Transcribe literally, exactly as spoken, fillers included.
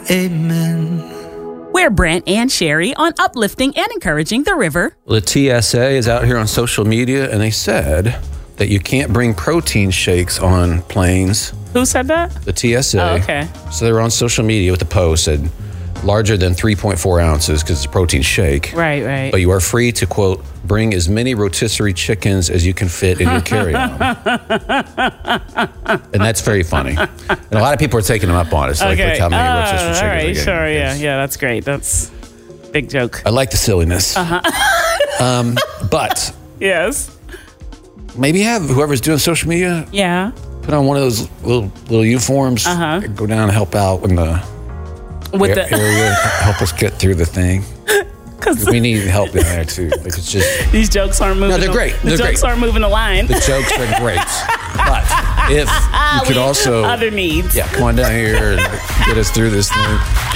amen. We're Brent and Sherry on uplifting and encouraging the river. The T S A is out here on social media, and they said that you can't bring protein shakes on planes. Who said that? The T S A. Oh, okay. So they were on social media with a post said larger than three point four ounces because it's a protein shake. Right, right. But you are free to, quote, bring as many rotisserie chickens as you can fit in your carry-on. And that's very funny. And a lot of people are taking them up on it. It's like, Okay. look how many Oh, rotisserie chickens all are right, getting. sure, yeah, Yes. yeah, that's great. That's big joke. I like the silliness. Uh-huh. um, but Yes. maybe have whoever's doing social media Yeah. put on one of those little little uniforms, Uh-huh. and go down and help out in the With a- the area, help us get through the thing. because We need help down there too. Like it's just these jokes aren't moving. No, they're the, great. The They're jokes great. aren't moving the line. the jokes are great, but if you could We- also other needs. yeah, come on down here and get us through this thing.